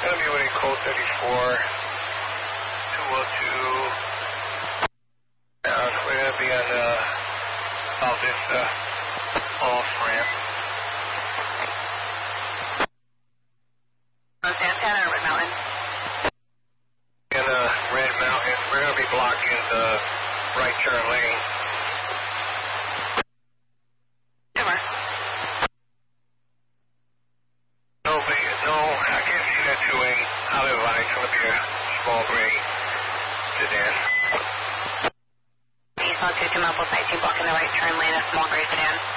going to be winning code 34, 202. We're going to be on South Vista off ramp. Santana or Red Mountain? In Red Mountain, we're going to be blocking the right turn lane. Sure. No, I can't see that two-wing. However, it's going to be a small gray sedan. East on 22 Mount 19, blocking the right turn lane, a small gray sedan.